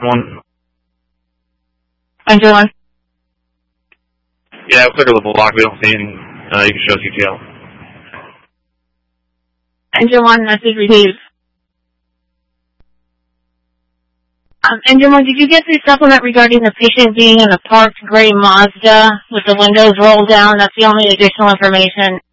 One. Engine 1. Yeah, clear the block. We don't see any. You can show CTL. Engine 1, message received. Engine 1, did you get the supplement regarding the patient being in a parked gray Mazda with the windows rolled down? That's the only additional information